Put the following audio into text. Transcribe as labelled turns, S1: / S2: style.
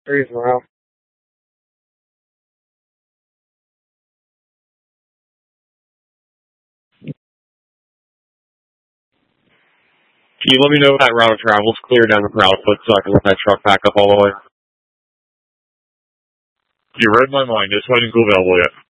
S1: 3 is morale.
S2: Can you let me know if that route of travel is clear down the Proudfoot so I can let that truck back up all the way? You read my mind. It's heading to available yet.